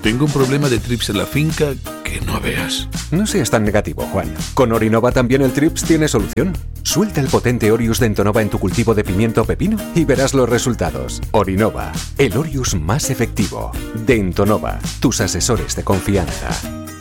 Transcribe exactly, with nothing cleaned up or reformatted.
Tengo un problema de trips en la finca que no veas. No seas tan negativo, Juan. Con Orinova también el trips tiene solución. Suelta el potente Orius de Entonova en tu cultivo de pimiento o pepino y verás los resultados. Orinova, el Orius más efectivo. De Entonova, tus asesores de confianza.